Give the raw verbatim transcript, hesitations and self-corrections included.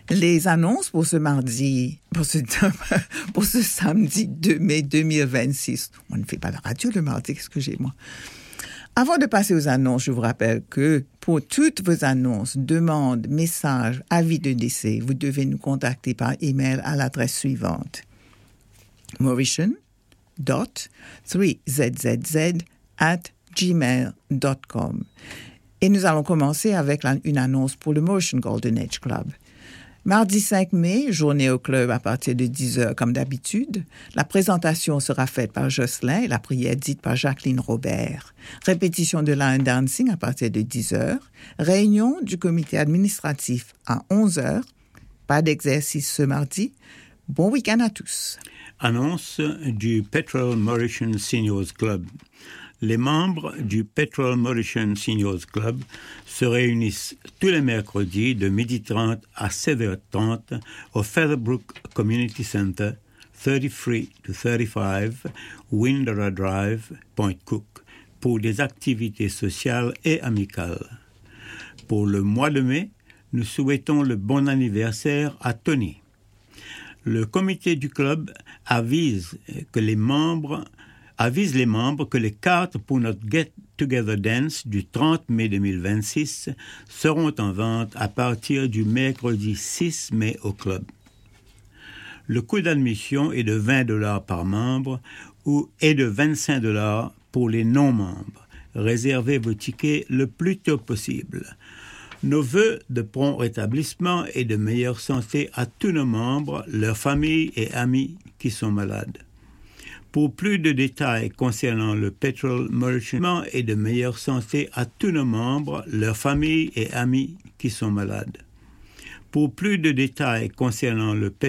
Les annonces pour ce mardi, pour ce, pour ce samedi deux mai deux mille vingt-six. On ne fait pas la radio le mardi, excusez-moi. Avant de passer aux annonces, je vous rappelle que pour toutes vos annonces, demandes, messages, avis de décès, vous devez nous contacter par email à l'adresse suivante. Mauritian dot three z z z at gmail dot com. Et nous allons commencer avec la, une annonce pour le Mauritian Golden Age Club. Mardi cinq mai, journée au club à partir de dix heures comme d'habitude. La présentation sera faite par Jocelyn et la prière dite par Jacqueline Robert. Répétition de line dancing à partir de dix heures. Réunion du comité administratif à onze heures. Pas d'exercice ce mardi. Bon week-end à tous. Annonce du Petrol Mauritian Seniors Club. Les membres du Petrol Mauritian Seniors Club se réunissent tous les mercredis de midi trente à sept heures trente au Featherbrook Community Center, thirty-three to thirty-five Windora Drive, Point Cook, pour des activités sociales et amicales. Pour le mois de mai, nous souhaitons le bon anniversaire à Tony. Le comité du club avise que les membres avise les membres que les cartes pour notre Get Together Dance du trente mai deux mille vingt-six seront en vente à partir du mercredi six mai au club. Le coût d'admission est de vingt dollars par membre ou est de vingt-cinq dollars pour les non-membres. Réservez vos tickets le plus tôt possible. Nos vœux de prompt rétablissement et de meilleure santé à tous nos membres, leurs familles et amis qui sont malades. Pour plus de détails concernant le Petrol Mauritian et de meilleure santé à tous nos membres, leurs familles et amis qui sont malades. Pour plus de détails concernant le